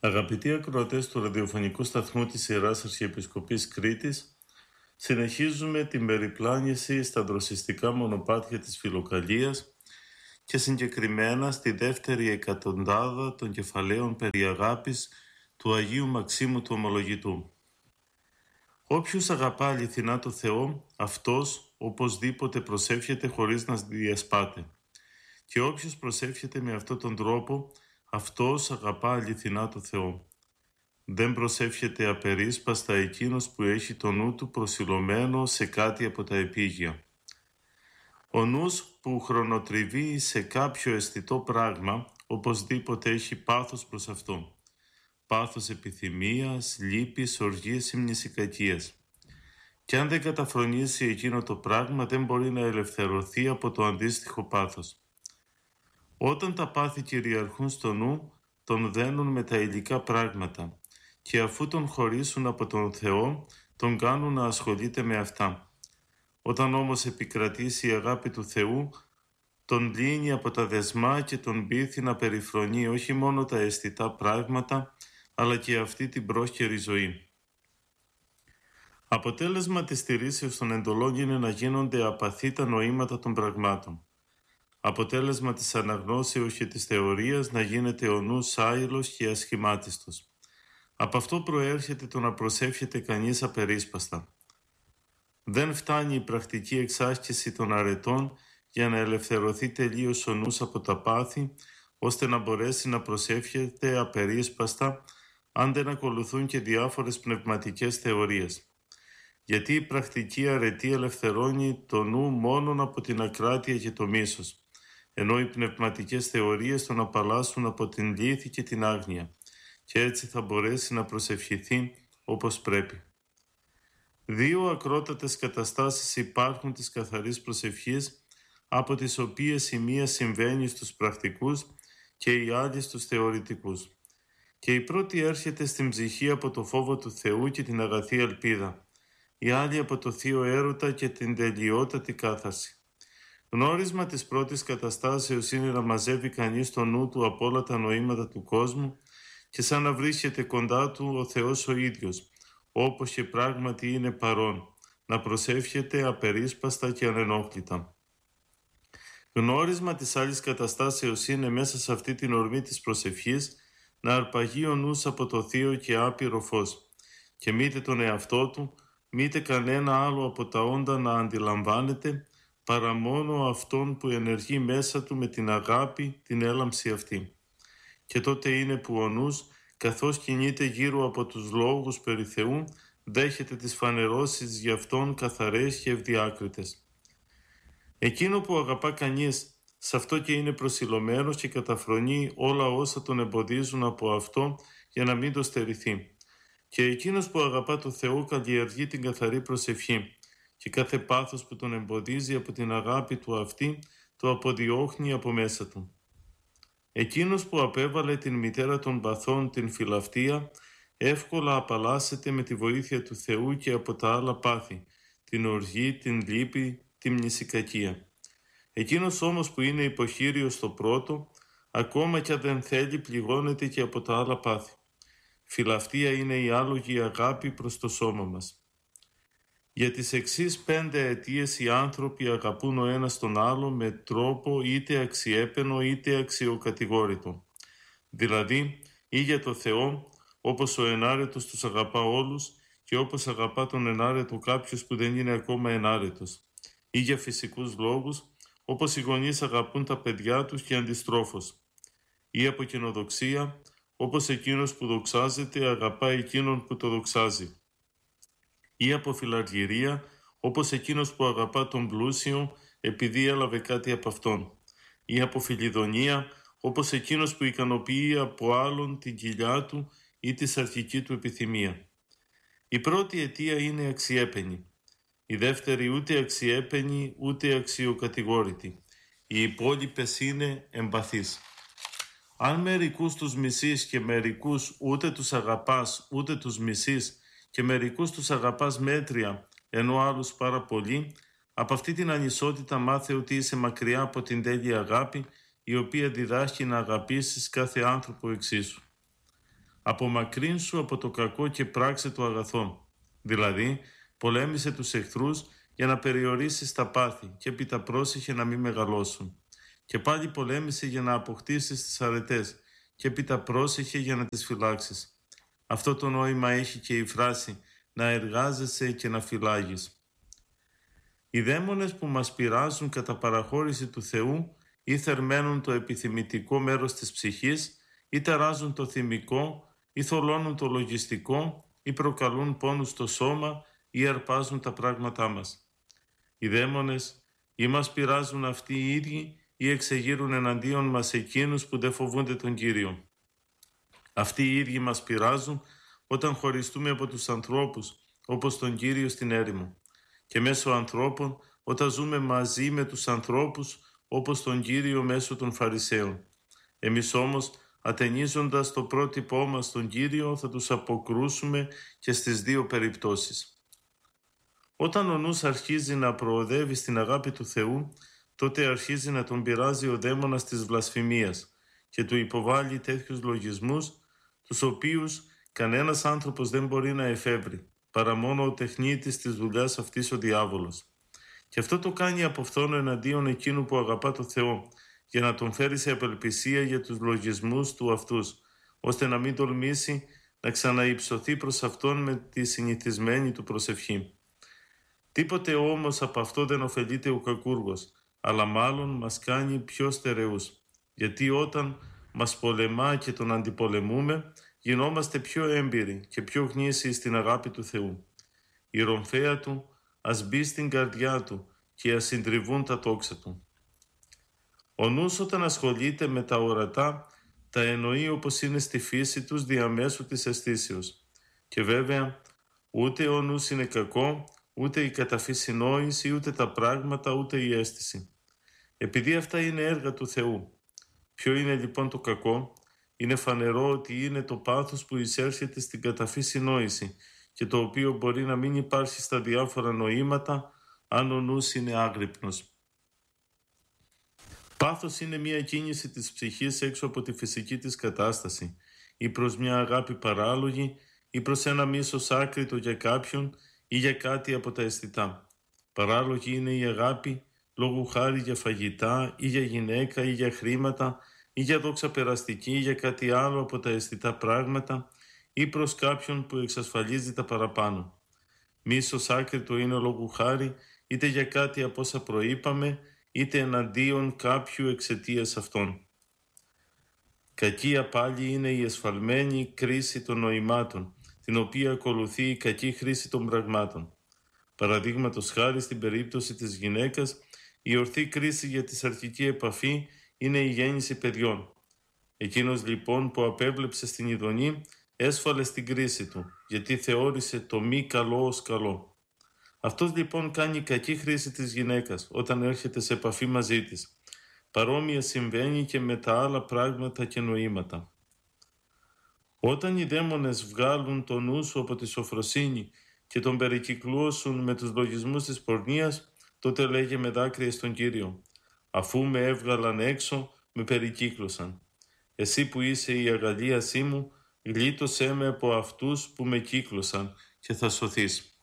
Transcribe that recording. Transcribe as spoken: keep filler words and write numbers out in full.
Αγαπητοί ακροατές του ραδιοφωνικού σταθμού της Ιεράς Αρχιεπισκοπής Κρήτης, συνεχίζουμε την περιπλάνηση στα δροσιστικά μονοπάτια της Φιλοκαλίας και συγκεκριμένα στη δεύτερη εκατοντάδα των κεφαλαίων περί αγάπης του Αγίου Μαξίμου του Ομολογητού. Όποιος αγαπά αληθινά το Θεό, αυτός οπωσδήποτε προσεύχεται χωρίς να διασπάται. Και όποιος προσεύχεται με αυτόν τον τρόπο, αυτός αγαπά αληθινά το Θεό. Δεν προσεύχεται απερίσπαστα εκείνος που έχει το νου του προσιλωμένο σε κάτι από τα επίγεια. Ο νους που χρονοτριβεί σε κάποιο αισθητό πράγμα, οπωσδήποτε έχει πάθος προς αυτό. Πάθος επιθυμίας, λύπης, οργής ή μνησικακίας. Και αν δεν καταφρονήσει εκείνο το πράγμα, δεν μπορεί να ελευθερωθεί από το αντίστοιχο πάθος. Όταν τα πάθη κυριαρχούν στο νου, τον δένουν με τα υλικά πράγματα και αφού τον χωρίσουν από τον Θεό, τον κάνουν να ασχολείται με αυτά. Όταν όμως επικρατήσει η αγάπη του Θεού, τον λύνει από τα δεσμά και τον πείθει να περιφρονεί όχι μόνο τα αισθητά πράγματα, αλλά και αυτή την πρόχειρη ζωή. Αποτέλεσμα της στηρίσεως των εντολών είναι να γίνονται απαθή τα νοήματα των πραγμάτων. Αποτέλεσμα της αναγνώσεως και της θεωρίας να γίνεται ο νους άειλος και ασχημάτιστος. Από αυτό προέρχεται το να προσεύχεται κανείς απερίσπαστα. Δεν φτάνει η πρακτική εξάσκηση των αρετών για να ελευθερωθεί τελείως ο νους από τα πάθη, ώστε να μπορέσει να προσεύχεται απερίσπαστα αν δεν ακολουθούν και διάφορες πνευματικές θεωρίες. Γιατί η πρακτική αρετή ελευθερώνει το νου μόνον από την ακράτεια και το μίσος, ενώ οι πνευματικές θεωρίες τον απαλλάσσουν από την λύθη και την άγνοια, και έτσι θα μπορέσει να προσευχηθεί όπως πρέπει. Δύο ακρότατες καταστάσεις υπάρχουν της καθαρής προσευχής, από τις οποίες η μία συμβαίνει στους πρακτικούς και η άλλη στους θεωρητικούς. Και η πρώτη έρχεται στην ψυχή από το φόβο του Θεού και την αγαθή ελπίδα, η άλλη από το θείο έρωτα και την τελειότατη κάθαρση. Γνώρισμα της πρώτης καταστάσεως είναι να μαζεύει κανείς το νου του από όλα τα νοήματα του κόσμου και σαν να βρίσκεται κοντά του ο Θεός ο ίδιος, όπως και πράγματι είναι παρόν, να προσεύχεται απερίσπαστα και ανενόχλητα. Γνώρισμα της άλλης καταστάσεως είναι μέσα σε αυτή την ορμή της προσευχής να αρπαγεί ο νους από το θείο και άπειρο φως και μήτε τον εαυτό του, μήτε κανένα άλλο από τα όντα να αντιλαμβάνεται, παρά μόνο αυτόν που ενεργεί μέσα του με την αγάπη την έλαμψη αυτή. Και τότε είναι που ο νους, καθώς κινείται γύρω από τους λόγους περί Θεού, δέχεται τις φανερώσεις για αυτόν καθαρές και ευδιάκριτες. Εκείνο που αγαπά κανείς, σε αυτό και είναι προσιλωμένος και καταφρονεί όλα όσα τον εμποδίζουν από αυτό για να μην το στερηθεί. Και εκείνος που αγαπά το Θεό καλλιεργεί την καθαρή προσευχή και κάθε πάθος που τον εμποδίζει από την αγάπη του αυτή το αποδιώχνει από μέσα του. Εκείνος που απέβαλε την μητέρα των παθών, την φιλαυτία, εύκολα απαλλάσσεται με τη βοήθεια του Θεού και από τα άλλα πάθη, την οργή, την λύπη, τη μνησικακία. Εκείνος όμως που είναι υποχείριος στο πρώτο, ακόμα κι αν δεν θέλει, πληγώνεται και από τα άλλα πάθη. Φιλαυτία είναι η άλογη αγάπη προς το σώμα μας. Για τις εξής πέντε αιτίες οι άνθρωποι αγαπούν ο ένας τον άλλο με τρόπο είτε αξιέπαινο είτε αξιοκατηγόρητο. Δηλαδή, ή για το Θεό, όπως ο ενάρετος τους αγαπά όλους και όπως αγαπά τον ενάρετο κάποιος που δεν είναι ακόμα ενάρετος. Ή για φυσικούς λόγους, όπως οι γονείς αγαπούν τα παιδιά τους και αντιστρόφως. Ή από καινοδοξία, όπως εκείνος που δοξάζεται αγαπά εκείνον που το δοξάζει. Ή από φιλαργυρία, όπως εκείνος που αγαπά τον πλούσιο επειδή έλαβε κάτι από αυτόν. Ή από φιλιδονία, όπως εκείνος που ικανοποιεί από άλλον την κοιλιά του ή τη σαρκική του επιθυμία. Η πρώτη αιτία είναι αξιέπαινη. Η δεύτερη ούτε αξιέπαινη ούτε αξιοκατηγόρητη. Οι υπόλοιπες είναι εμπαθείς. Αν μερικούς τους μισείς και μερικούς ούτε τους αγαπάς ούτε τους μισείς και μερικούς τους αγαπάς μέτρια ενώ άλλους πάρα πολύ, από αυτή την ανισότητα μάθε ότι είσαι μακριά από την τέλεια αγάπη η οποία διδάσκει να αγαπήσεις κάθε άνθρωπο εξίσου. απομακρύνσου από το κακό και πράξε το αγαθό. Δηλαδή, πολέμησε τους εχθρούς για να περιορίσεις τα πάθη και έπειτα πρόσεχε να μην μεγαλώσουν. Και πάλι πολέμησε για να αποκτήσεις τις αρετές και έπειτα πρόσεχε για να τις φυλάξεις. Αυτό το νόημα έχει και η φράση «να εργάζεσαι και να φυλάγεις». Οι δαίμονες που μας πειράζουν κατά παραχώρηση του Θεού ή θερμαίνουν το επιθυμητικό μέρος της ψυχής ή ταράζουν το θυμικό ή θολώνουν το λογιστικό ή προκαλούν πόνους στο σώμα ή αρπάζουν τα πράγματά μας. Οι δαίμονες ή μας πειράζουν αυτοί οι ίδιοι ή εξεγείρουν εναντίον μας εκείνους που δεν φοβούνται τον Κύριο. Αυτοί οι ίδιοι μας πειράζουν όταν χωριστούμε από τους ανθρώπους, όπως τον Κύριο στην έρημο, και μέσω ανθρώπων όταν ζούμε μαζί με τους ανθρώπους, όπως τον Κύριο μέσω των Φαρισαίων. Εμείς όμως, ατενίζοντας το πρότυπό μας στον Κύριο, θα τους αποκρούσουμε και στις δύο περιπτώσεις. Όταν ο νους αρχίζει να προοδεύει στην αγάπη του Θεού, τότε αρχίζει να τον πειράζει ο δαίμονας της βλασφημίας και του υποβάλλει τέτοιους λογισμούς, τους οποίους κανένας άνθρωπος δεν μπορεί να εφεύρει, παρά μόνο ο τεχνίτης της δουλειάς αυτής ο διάβολος. Και αυτό το κάνει από φθόνο εναντίον εκείνου που αγαπά το Θεό, για να τον φέρει σε απελπισία για τους λογισμούς του αυτούς, ώστε να μην τολμήσει να ξαναυψωθεί προς Αυτόν με τη συνηθισμένη του προσευχή. Τίποτε όμως από αυτό δεν ωφελείται ο κακούργος, αλλά μάλλον μας κάνει πιο στερεούς, γιατί όταν μας πολεμά και τον αντιπολεμούμε, γινόμαστε πιο έμπειροι και πιο γνήσιοι στην αγάπη του Θεού. Η ρομφαία του ας μπει στην καρδιά του και ας συντριβούν τα τόξα του. Ο νους όταν ασχολείται με τα ορατά, τα εννοεί όπως είναι στη φύση τους διαμέσου της αισθήσεως. Και βέβαια, ούτε ο νους είναι κακό, ούτε η καταφύση νόηση, ούτε τα πράγματα, ούτε η αίσθηση. Επειδή αυτά είναι έργα του Θεού. Ποιο είναι λοιπόν το κακό? Είναι φανερό ότι είναι το πάθος που εισέρχεται στην καταφύση νόηση και το οποίο μπορεί να μην υπάρχει στα διάφορα νοήματα αν ο νους είναι άγρυπνος. Πάθος είναι μια κίνηση της ψυχής έξω από τη φυσική της κατάσταση ή προς μια αγάπη παράλογη ή προς ένα μίσος άκρητο για κάποιον ή για κάτι από τα αισθητά. Παράλογη είναι η αγάπη λόγου χάρη για φαγητά ή για γυναίκα ή για χρήματα ή για δόξα περαστική ή για κάτι άλλο από τα αισθητά πράγματα ή προς κάποιον που εξασφαλίζει τα παραπάνω. Μίσος άκρητο είναι λόγου χάρη είτε για κάτι από όσα προείπαμε είτε εναντίον κάποιου εξαιτίας αυτών. Κακία πάλι είναι η εσφαλμένη κρίση των νοημάτων, την οποία ακολουθεί η κακή χρήση των πραγμάτων. Παραδείγματος χάρη στην περίπτωση της γυναίκας, η ορθή κρίση για τη σαρκική επαφή είναι η γέννηση παιδιών. Εκείνος λοιπόν που απέβλεψε στην ειδονή έσφαλε στην κρίση του, γιατί θεώρησε το μη καλό ως καλό. Αυτός λοιπόν κάνει κακή χρήση της γυναίκας όταν έρχεται σε επαφή μαζί της. Παρόμοια συμβαίνει και με τα άλλα πράγματα και νοήματα. Όταν οι δαίμονες βγάλουν το νου σου από τη σοφροσύνη και τον περικυκλώσουν με τους λογισμούς της πορνείας, τότε λέγε με δάκρυα στον Κύριο: «Αφού με έβγαλαν έξω, με περικύκλωσαν. Εσύ που είσαι η αγαλίασή μου, γλίτωσέ με από αυτούς που με κύκλωσαν και θα σωθείς».